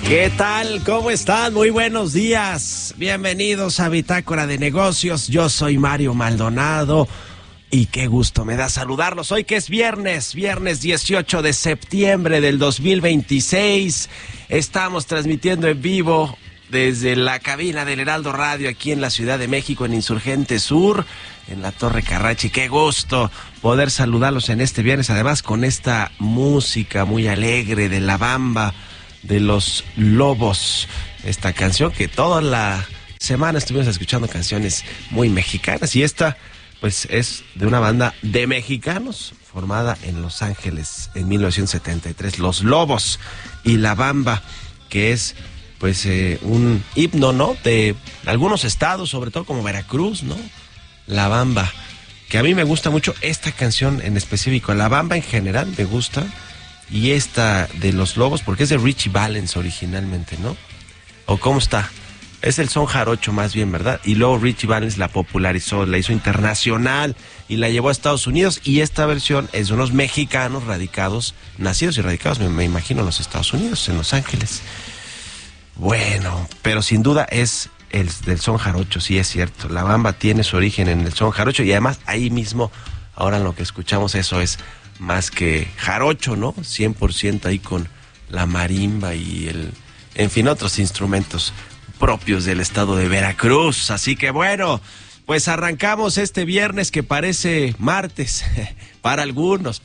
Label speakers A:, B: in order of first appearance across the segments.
A: ¿Qué tal? ¿Cómo están? Muy buenos días. Bienvenidos a Bitácora de Negocios. Yo soy Mario Maldonado y qué gusto me da saludarlos hoy que es viernes 18 de septiembre del 2026. Estamos transmitiendo en vivo desde la cabina del Heraldo Radio aquí en la Ciudad de México, en Insurgente Sur, en la Torre Carrachi. Qué gusto poder saludarlos en este viernes, además con esta música muy alegre de La Bamba, de Los Lobos, esta canción que toda la semana estuvimos escuchando canciones muy mexicanas, y esta pues es de una banda de mexicanos formada en Los Ángeles en 1973, Los Lobos y La Bamba, que es pues un himno, ¿no?, de algunos estados, sobre todo como Veracruz, ¿no? La Bamba, que a mí me gusta mucho esta canción en específico. La Bamba en general me gusta, y esta de Los Lobos, porque es de Richie Valens originalmente, ¿no? ¿O cómo está? Es el son jarocho más bien, ¿verdad? Y luego Richie Valens la popularizó, la hizo internacional y la llevó a Estados Unidos. Y esta versión es de unos mexicanos radicados, nacidos y radicados, me imagino, en los Estados Unidos, en Los Ángeles. Bueno, pero sin duda es el del son jarocho, sí es cierto. La Bamba tiene su origen en el son jarocho, y además ahí mismo, ahora lo que escuchamos, eso es más que jarocho, ¿no? 100% ahí con la marimba y en fin, otros instrumentos propios del estado de Veracruz. Así que bueno, pues arrancamos este viernes que parece martes, para algunos.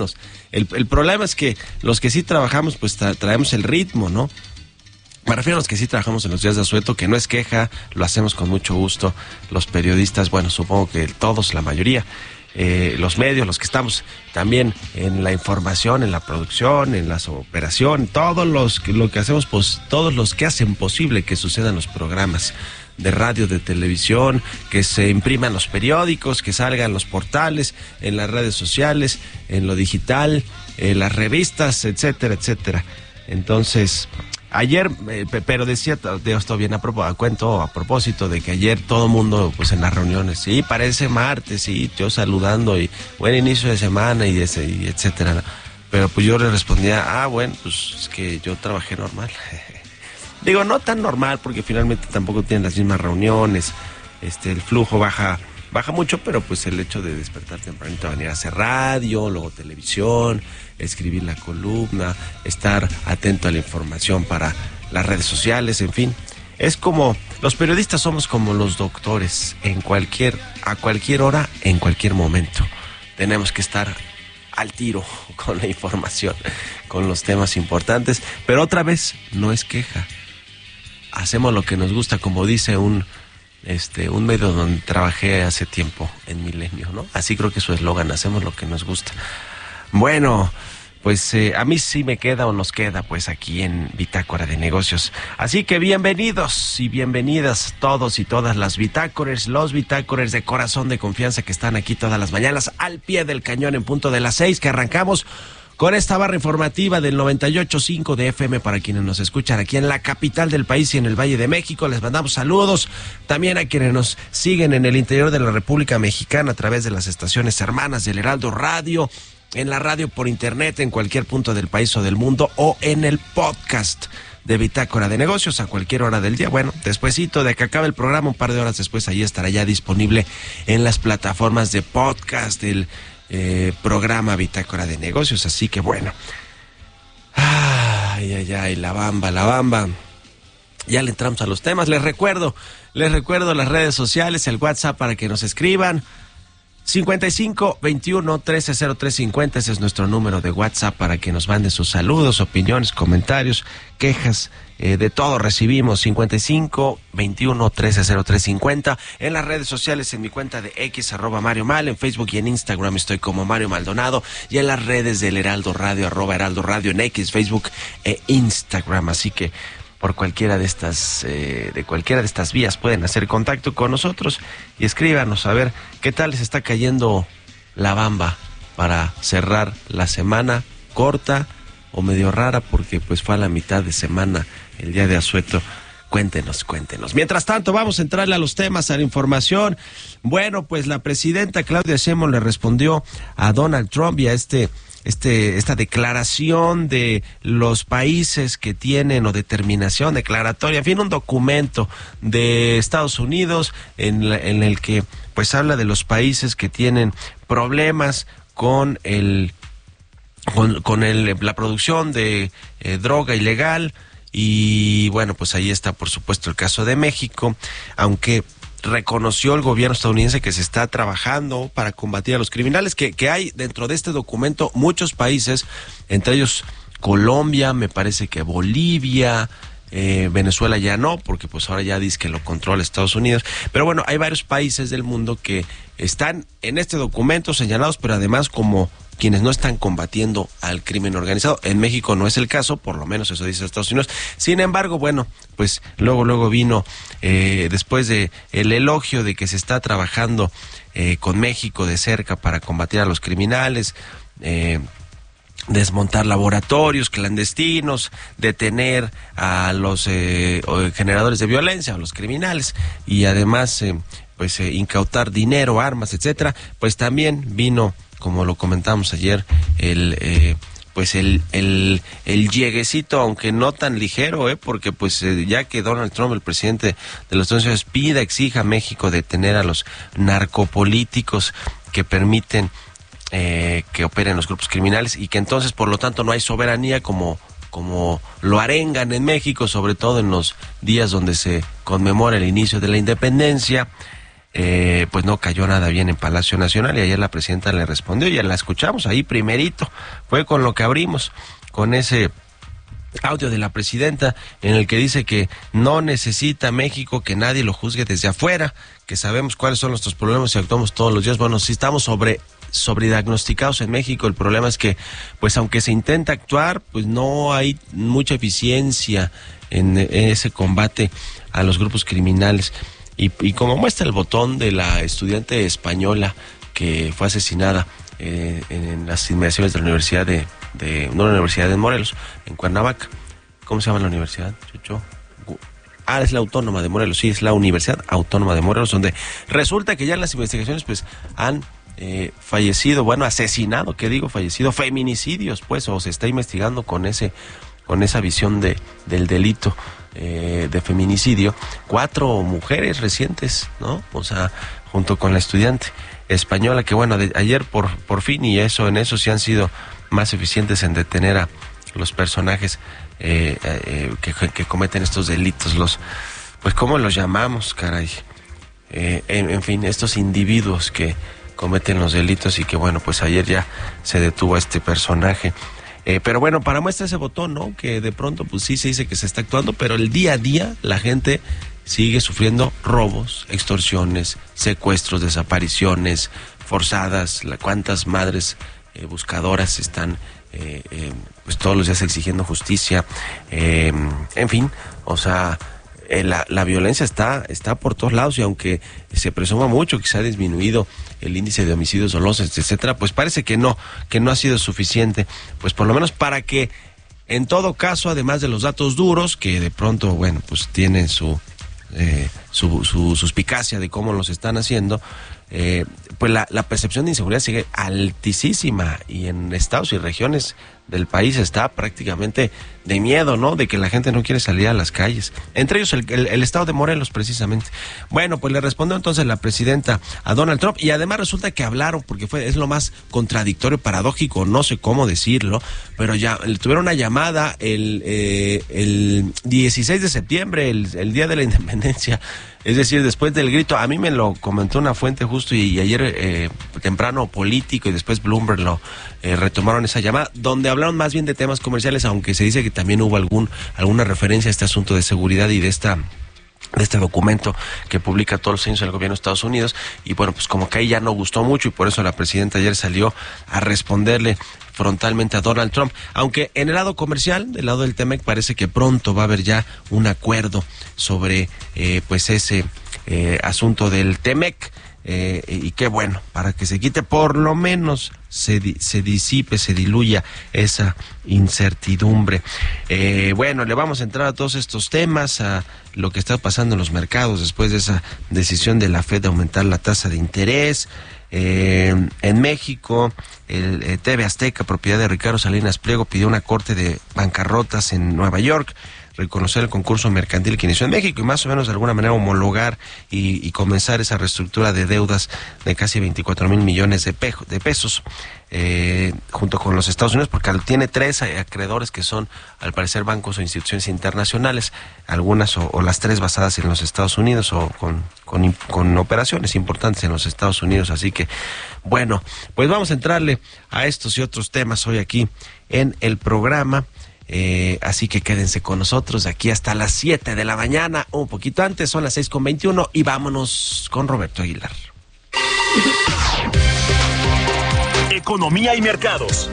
A: El problema es que los que sí trabajamos, pues traemos el ritmo, ¿no? Me refiero a los que sí trabajamos en los días de asueto, que no es queja, lo hacemos con mucho gusto. Los periodistas, bueno, supongo que todos, la mayoría, los medios, los que estamos también en la información, en la producción, en la operación, lo que hacemos, pues todos los que hacen posible que sucedan los programas de radio, de televisión, que se impriman los periódicos, que salgan los portales, en las redes sociales, en lo digital, en las revistas, etcétera, etcétera. Entonces, ayer, pero decía esto bien a propósito de que ayer todo el mundo, pues en las reuniones, sí, parece martes, sí, yo saludando y buen inicio de semana y etcétera, ¿no? Pero pues yo le respondía, bueno, pues es que yo trabajé normal. Digo, no tan normal, porque finalmente tampoco tienen las mismas reuniones, el flujo baja mucho, pero pues el hecho de despertar tempranito, venir a hacer radio, luego televisión, escribir la columna, estar atento a la información para las redes sociales, en fin. Es como, los periodistas somos como los doctores, a cualquier hora, en cualquier momento. Tenemos que estar al tiro con la información, con los temas importantes, pero otra vez, no es queja. Hacemos lo que nos gusta, como dice un medio donde trabajé hace tiempo, en Milenio, ¿no? Así creo que es su eslogan, hacemos lo que nos gusta. Bueno, pues a mí sí me queda o nos queda, pues aquí en Bitácora de Negocios. Así que bienvenidos y bienvenidas todos y todas las bitácores, los bitácores de corazón, de confianza, que están aquí todas las mañanas al pie del cañón en punto de las 6, que arrancamos con esta barra informativa del 98.5 de FM para quienes nos escuchan aquí en la capital del país y en el Valle de México. Les mandamos saludos también a quienes nos siguen en el interior de la República Mexicana a través de las estaciones hermanas del Heraldo Radio, en la radio por internet en cualquier punto del país o del mundo, o en el podcast de Bitácora de Negocios a cualquier hora del día. Bueno, despuesito de que acabe el programa, un par de horas después, ahí estará ya disponible en las plataformas de podcast del programa Bitácora de Negocios. Así que bueno, la Bamba. Ya le entramos a los temas. Les recuerdo las redes sociales, el WhatsApp para que nos escriban. 55 21 13 03 50, ese es nuestro número de WhatsApp para que nos manden sus saludos, opiniones, comentarios, quejas, de todo recibimos. 55 21 13 03 50. En las redes sociales, en mi cuenta de X, @MarioMal, en Facebook y en Instagram estoy como Mario Maldonado, y en las redes del Heraldo Radio, @Heraldo Radio, en X, Facebook e Instagram. Así que por cualquiera de estas vías pueden hacer contacto con nosotros y escríbanos a ver qué tal les está cayendo La Bamba para cerrar la semana corta o medio rara, porque pues fue a la mitad de semana el día de asueto Cuéntenos. Mientras tanto, vamos a entrarle a los temas, a la información. Bueno, pues la presidenta Claudia Sheinbaum le respondió a Donald Trump y a esta declaración de los países que tienen, o determinación declaratoria, en fin, un documento de Estados Unidos en el que pues habla de los países que tienen problemas con la producción de droga ilegal. Y bueno, pues ahí está por supuesto el caso de México, aunque reconoció el gobierno estadounidense que se está trabajando para combatir a los criminales, que hay dentro de este documento muchos países, entre ellos Colombia, me parece que Bolivia, Venezuela ya no, porque pues ahora ya dice que lo controla Estados Unidos, pero bueno, hay varios países del mundo que están en este documento señalados, pero además como quienes no están combatiendo al crimen organizado. En México no es el caso, por lo menos eso dice Estados Unidos. Sin embargo, bueno, pues luego vino, después de el elogio de que se está trabajando con México de cerca para combatir a los criminales, desmontar laboratorios clandestinos, detener a los generadores de violencia, a los criminales, y además incautar dinero, armas, etcétera. Pues también vino, como lo comentamos ayer, el lleguecito, aunque no tan ligero, porque ya que Donald Trump, el presidente de los Estados Unidos, exija a México detener a los narcopolíticos que permiten que operen los grupos criminales, y que entonces por lo tanto no hay soberanía como lo arengan en México, sobre todo en los días donde se conmemora el inicio de la independencia. Pues no cayó nada bien en Palacio Nacional, y ayer la presidenta le respondió, y ya la escuchamos ahí primerito, fue con lo que abrimos, con ese audio de la presidenta en el que dice que no necesita México que nadie lo juzgue desde afuera, que sabemos cuáles son nuestros problemas y actuamos todos los días. Bueno, sí estamos sobrediagnosticados en México. El problema es que, pues aunque se intenta actuar, pues no hay mucha eficiencia en ese combate a los grupos criminales. Y como muestra el botón de la estudiante española que fue asesinada en las inmediaciones de la universidad una universidad de Morelos, en Cuernavaca. ¿Cómo se llama la universidad, Chucho? Es la Autónoma de Morelos, sí, es la Universidad Autónoma de Morelos, donde resulta que ya en las investigaciones pues han fallecido, fallecido, feminicidios, pues, o se está investigando con esa visión del delito de feminicidio, 4 mujeres recientes, ¿no? O sea, junto con la estudiante española, que bueno, ayer por fin, y en eso sí han sido más eficientes en detener a los personajes que cometen estos delitos, pues ¿cómo los llamamos, caray? En fin, estos individuos que cometen los delitos, y que bueno, pues ayer ya se detuvo a este personaje. Pero bueno, para muestra ese botón, ¿no? Que de pronto pues sí se dice que se está actuando, pero el día a día la gente sigue sufriendo robos, extorsiones, secuestros, desapariciones forzadas. Cuántas madres buscadoras están pues todos los días exigiendo justicia. En fin, o sea, la violencia está por todos lados, y aunque se presuma mucho que se ha disminuido el índice de homicidios dolosos, etcétera, pues parece que no ha sido suficiente, pues por lo menos para que, en todo caso, además de los datos duros, que de pronto, bueno, pues tienen su suspicacia de cómo los están haciendo, pues la percepción de inseguridad sigue altísima, y en estados y regiones del país está prácticamente de miedo, ¿no? De que la gente no quiere salir a las calles. Entre ellos el estado de Morelos, precisamente. Bueno, pues le respondió entonces la presidenta a Donald Trump, y además resulta que hablaron, porque es lo más contradictorio, paradójico, no sé cómo decirlo, pero ya tuvieron una llamada el 16 de septiembre, el día de la independencia. Es decir, después del grito, a mí me lo comentó una fuente justo, y ayer temprano Político y después Bloomberg retomaron esa llamada, donde hablaron más bien de temas comerciales, aunque se dice que también hubo alguna referencia a este asunto de seguridad y de este documento que publica todos los años el gobierno de Estados Unidos. Y bueno, pues como que ahí ya no gustó mucho, y por eso la presidenta ayer salió a responderle frontalmente a Donald Trump, aunque en el lado comercial, del lado del TEMEC, parece que pronto va a haber ya un acuerdo sobre pues ese asunto del TEMEC. y qué bueno, para que se quite, por lo menos se disipe, se diluya esa incertidumbre. Bueno, le vamos a entrar a todos estos temas, a lo que está pasando en los mercados después de esa decisión de la Fed de aumentar la tasa de interés. En México, el TV Azteca, propiedad de Ricardo Salinas Pliego, pidió una corte de bancarrotas en Nueva York, reconocer el concurso mercantil que inició en México y más o menos de alguna manera homologar y comenzar esa reestructura de deudas de casi 24 mil millones de pesos, junto con los Estados Unidos, porque tiene 3 acreedores que son, al parecer, bancos o instituciones internacionales, algunas o las 3 basadas en los Estados Unidos o con operaciones importantes en los Estados Unidos. Así que, bueno, pues vamos a entrarle a estos y otros temas hoy aquí en el programa. Así que quédense con nosotros de aquí hasta las 7 de la mañana, un poquito antes, son las 6:21 y vámonos con Roberto Aguilar.
B: Economía y mercados.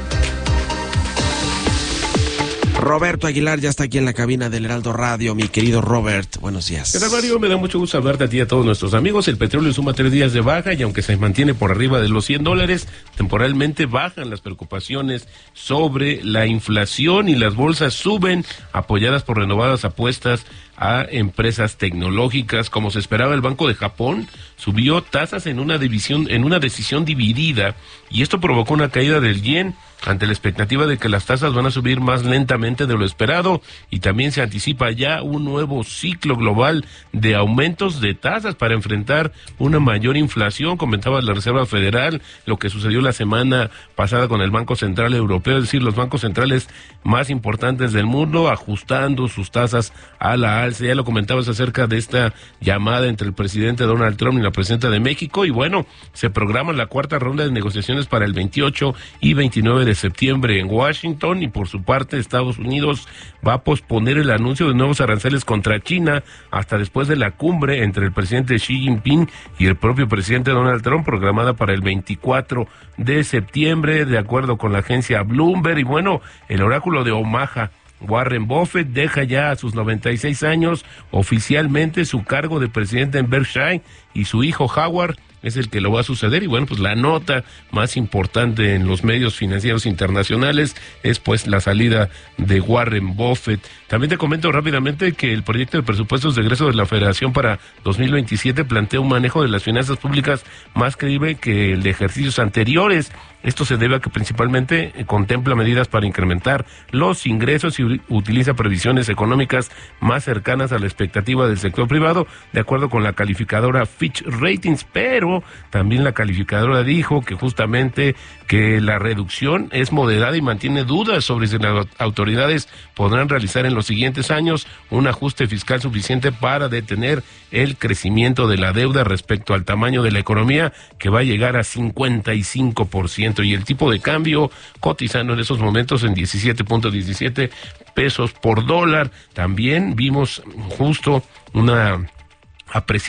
A: Roberto Aguilar ya está aquí en la cabina del Heraldo Radio. Mi querido Robert, buenos días.
C: ¿Qué tal, Mario? Me da mucho gusto hablarte a ti y a todos nuestros amigos. El petróleo suma 3 días de baja y aunque se mantiene por arriba de los $100, temporalmente bajan las preocupaciones sobre la inflación y las bolsas suben, apoyadas por renovadas apuestas a empresas tecnológicas. Como se esperaba, el Banco de Japón subió tasas en una decisión dividida, y esto provocó una caída del yen ante la expectativa de que las tasas van a subir más lentamente de lo esperado, y también se anticipa ya un nuevo ciclo global de aumentos de tasas para enfrentar una mayor inflación. Comentaba la Reserva Federal lo que sucedió la semana pasada con el Banco Central Europeo, es decir, los bancos centrales más importantes del mundo ajustando sus tasas a la alza. Ya lo comentabas acerca de esta llamada entre el presidente Donald Trump y la presidenta de México, y bueno, se programa la 4ª ronda de negociaciones para el 28 y 29 de septiembre en Washington, y por su parte Estados Unidos va a posponer el anuncio de nuevos aranceles contra China hasta después de la cumbre entre el presidente Xi Jinping y el propio presidente Donald Trump, programada para el 24 de septiembre, de acuerdo con la agencia Bloomberg. Y bueno, el oráculo de Omaha, Warren Buffett, deja ya a sus 96 años oficialmente su cargo de presidente en Berkshire, y su hijo Howard es el que lo va a suceder. Y bueno, pues la nota más importante en los medios financieros internacionales es pues la salida de Warren Buffett. También te comento rápidamente que el proyecto de presupuestos de egreso de la Federación para 2027 plantea un manejo de las finanzas públicas más creíble que el de ejercicios anteriores. Esto se debe a que principalmente contempla medidas para incrementar los ingresos y utiliza previsiones económicas más cercanas a la expectativa del sector privado, de acuerdo con la calificadora Fitch Ratings. Pero también la calificadora dijo que justamente que la reducción es moderada y mantiene dudas sobre si las autoridades podrán realizar en los siguientes años un ajuste fiscal suficiente para detener el crecimiento de la deuda respecto al tamaño de la economía, que va a llegar a 55%, y el tipo de cambio cotizando en esos momentos en 17.17 pesos por dólar. También vimos justo una apreciación